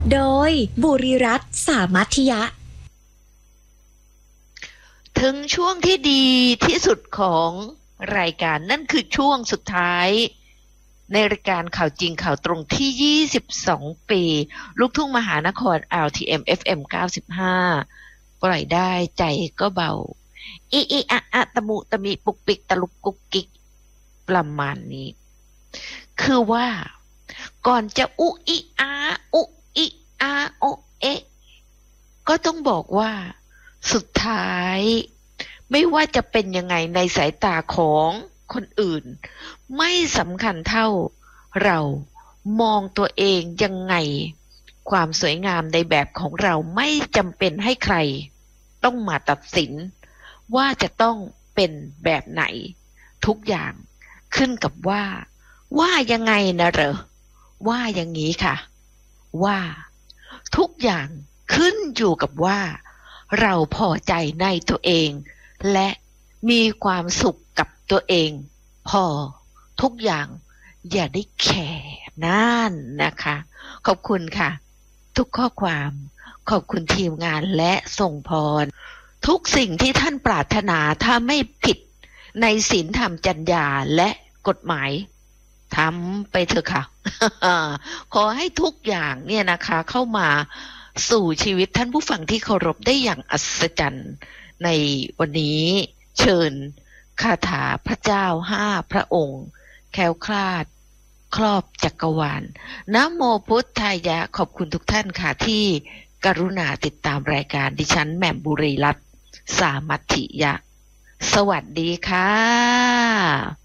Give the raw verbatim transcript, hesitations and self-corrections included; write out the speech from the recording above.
โดยบุรีรัตน์สามัคคียะถึงช่วงที่ดีที่สุดของรายการนั่นคือช่วงสุดท้ายในรายการข่าวจริงข่าวตรงที่ยี่สิบสองปีลูกทุ่งมหานคร แอล ที เอ็ม เอฟ เอ็ม เก้าสิบห้าปล่อยได้ใจก็เบาอีอีอะอะตะมุตะมิปุกปิกตะลุกกุกกิกประมาณนี้คือว่าก่อนจะอุอีอาอุอีอาโอเอะก็ต้องบอกว่าสุดท้ายไม่ว่าจะเป็นยังไงในสายตาของคนอื่นไม่สำคัญเท่าเรามองตัวเองยังไงความสวยงามในแบบของเราไม่จำเป็นให้ใครต้องมาตัดสินว่าจะต้องเป็นแบบไหนทุกอย่างขึ้นกับว่าว่ายังไงนะเหรอว่าอย่างนี้ค่ะว่าทุกอย่างขึ้นอยู่กับว่าเราพอใจในตัวเองและมีความสุขกับตัวเองพอทุกอย่างอย่าได้แข่นั่นนะคะขอบคุณค่ะทุกข้อความขอบคุณทีมงานและส่งพรทุกสิ่งที่ท่านปรารถนาถ้าไม่ผิดในศีลธรรมจรรยาและกฎหมายทำไปเถอะค่ะ ขอให้ทุกอย่างเนี่ยนะคะเข้ามาสู่ชีวิตท่านผู้ฟังที่เคารพได้อย่างอัศจรรย์ในวันนี้เชิญคาถาพระเจ้าห้าพระองค์แคล้วคลาดครอบจักรวาลนะโมพุทธายะขอบคุณทุกท่านค่ะที่กรุณาติดตามรายการดิฉันแหม่มบุรีรัตน์สามัคคียะสวัสดีค่ะ